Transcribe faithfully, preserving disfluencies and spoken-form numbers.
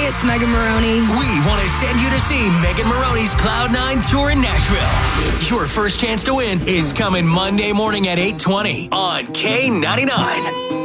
Hey, it's Megan Maroney. We want to send you to see Megan Maroney's Cloud nine tour in Nashville. Your first chance to win is coming Monday morning at eight twenty on K ninety-nine.